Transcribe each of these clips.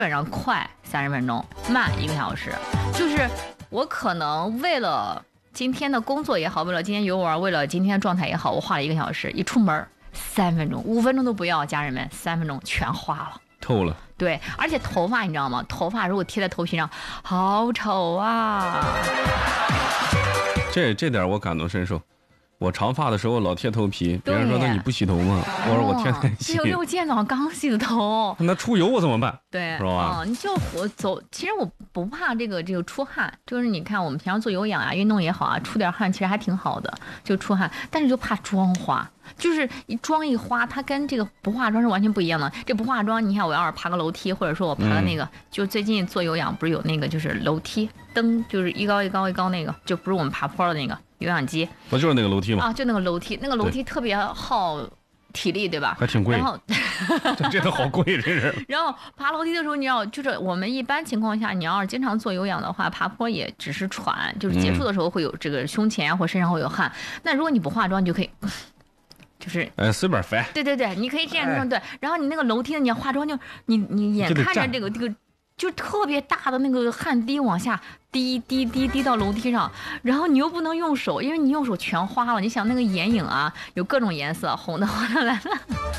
本上快30分钟，慢1个小时。就是我可能为了今天的工作也好，为了今天游玩，为了今天的状态也好，我花了1个小时，一出门3分钟，5分钟都不要，家人们，3分钟全花了， 透了。 对，而且头发你知道吗？头发如果贴在头皮上，好丑啊！ 这点我感同身受。我长发的时候老贴头皮，别人说那你不洗头吗？我说我天天洗。 因为我今天早上刚洗的头。 那出油我怎么办？ 对， 是吧？ 你就我走，其实我不怕这个出汗，就是你看我们平常做有氧啊、运动也好啊，出点汗其实还挺好的，就出汗，但是就怕妆花。就是妆一花，它跟这个不化妆是完全不一样的。这不化妆，你看我要是爬个楼梯，或者说我爬个那个，就最近做有氧不是有那个就是楼梯蹬，就是一高一高一高那个，就不是我们爬坡的那个有氧机， 不就是那个楼梯吗？ 啊，就那个楼梯，那个楼梯特别耗体力，对吧？ 还挺贵。 然后这真的好贵，真是。 然后爬楼梯的时候，你要就是我们一般情况下，你要是经常做有氧的话，爬坡也只是喘，就是结束的时候会有这个胸前或身上会有汗。那如果你不化妆，你就可以。就是随便翻。 对对对，你可以这样对。然后你那个楼梯呢，你要化妆就你眼看着这个就特别大的那个汗滴往下滴到楼梯上，然后你又不能用手，因为你用手全花了。你想那个眼影啊，有各种颜色，红的、黄的、蓝的，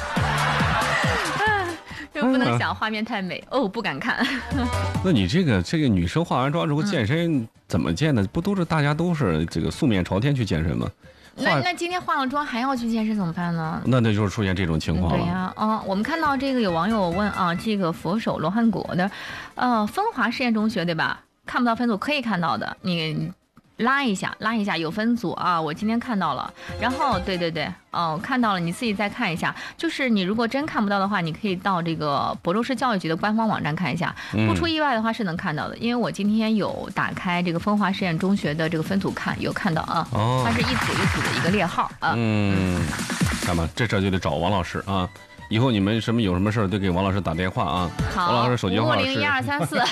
又不能想画面太美哦，不敢看。 那你这个女生化完妆之后健身怎么健呢？不都是大家都是这个素面朝天去健身吗？ 那今天化了妆还要去健身怎么办呢？ 那就是出现这种情况了。 对呀，我们看到这个有网友问啊，这个佛手罗汉果的，风华实验中学对吧？看不到分组可以看到的，你拉一下有分组啊，我今天看到了。然后对，看到了，你自己再看一下。就是你如果真看不到的话，你可以到这个亳州市教育局的官方网站看一下。不出意外的话是能看到的，因为我今天有打开这个风华实验中学的这个分组有看到啊。它是一组一组的一个列号啊。 看吧，这就得找王老师啊。以后你们有什么事儿，都给王老师打电话啊。 好， 王老师手机号是 5501234。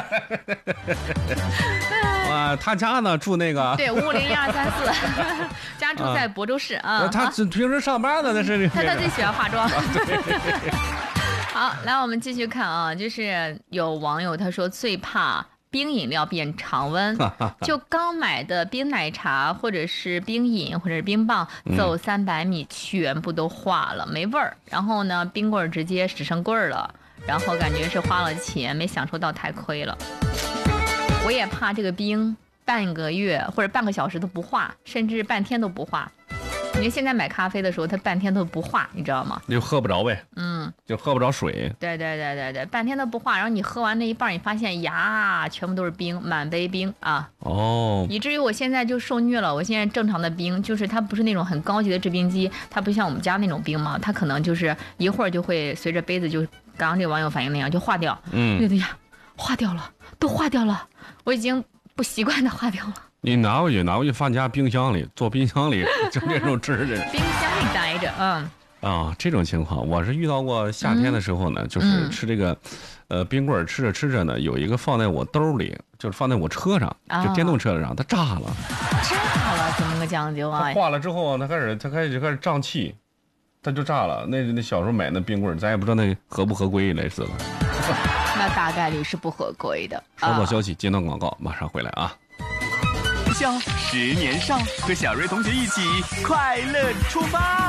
他家呢住那个。 对，5501234，家住在亳州市啊。 他平时上班呢，那是。 他最喜欢化妆。好，来我们继续看啊，就是有网友他说最怕冰饮料变常温，就刚买的冰奶茶或者是冰饮或者是冰棒，走300米全部都化了，没味儿。然后呢，冰棍直接只剩棍儿了，然后感觉是花了钱没享受到，太亏了。我也怕这个冰半个月或者半个小时都不化，甚至半天都不化。因为现在买咖啡的时候，它半天都不化，你知道吗？ 就喝不着呗，就喝不着水。 对，半天都不化，然后你喝完那一半，你发现呀，全部都是冰，满杯冰啊！以至于我现在就受虐了。我现在正常的冰，就是它不是那种很高级的制冰机，它不像我们家那种冰嘛，它可能就是一会儿就会随着杯子就刚刚这个网友反映那样就化掉。对呀，化掉了，都化掉了，我已经不习惯的化掉了。 你拿回去放家冰箱里，做冰箱里就这种吃着。 冰箱里待着， 这种情况我是遇到过。夏天的时候呢，就是吃这个，冰棍吃着呢，有一个放在我兜里，就是放在我车上，就电动车上，它炸了。 炸了，怎么个讲究啊？ 化了之后，它开始胀气，它就炸了。那小时候买那冰棍，咱也不知道那合不合规，类似的。 那大概率是不合规的。 收到消息，接段广告，马上回来啊。 10年少，和小瑞同学一起快乐出发。